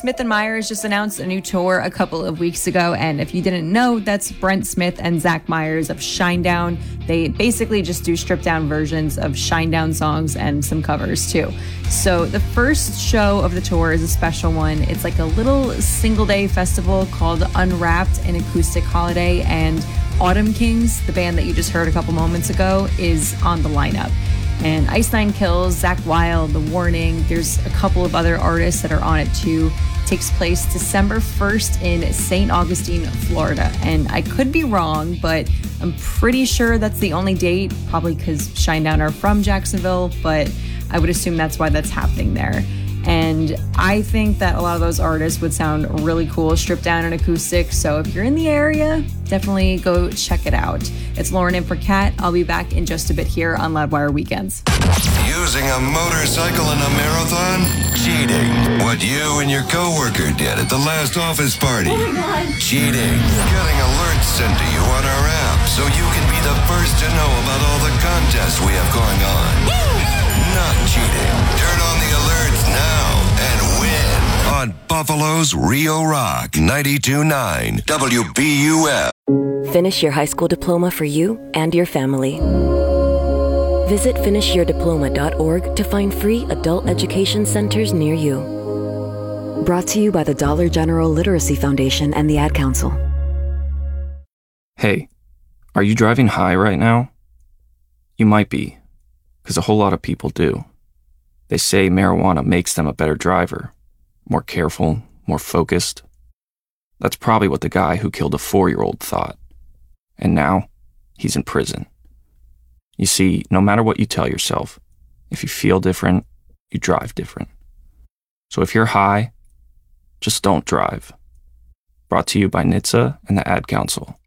Smith & Myers just announced a new tour a couple of weeks ago, and if you didn't know, that's Brent Smith and Zach Myers of Shinedown. They basically just do stripped-down versions of Shinedown songs and some covers, too. So the first show of the tour is a special one. It's like a little single-day festival called Unwrapped, an acoustic holiday, and Autumn Kings, the band that you just heard a couple moments ago, is on the lineup. And Ice Nine Kills, Zach Wild, The Warning, there's a couple of other artists that are on it too. It takes place December 1st in St. Augustine, Florida. And I could be wrong, but I'm pretty sure that's the only date, probably because Shinedown are from Jacksonville, but I would assume that's why that's happening there. And I think that a lot of those artists would sound really cool, stripped down and acoustic. So if you're in the area, definitely go check it out. It's Lauren in for Kat. I'll be back in just a bit here on Loudwire Weekends. Using a motorcycle in a marathon? Cheating. What you and your coworker did at the last office party. Oh my God. Cheating. Getting alerts sent to you on our app so you can be the first to know about all the contests we have going on. Not cheating. Turn on the alerts now and win on Buffalo's Rio Rock 92.9 WBUF. Finish your high school diploma for you and your family. Visit finishyourdiploma.org to find free adult education centers near you. Brought to you by the Dollar General Literacy Foundation and the Ad Council. Hey, are you driving high right now? You might be, because a whole lot of people do. They say marijuana makes them a better driver, more careful, more focused. That's probably what the guy who killed a 4-year-old thought. And now, he's in prison. You see, no matter what you tell yourself, if you feel different, you drive different. So if you're high, just don't drive. Brought to you by NHTSA and the Ad Council.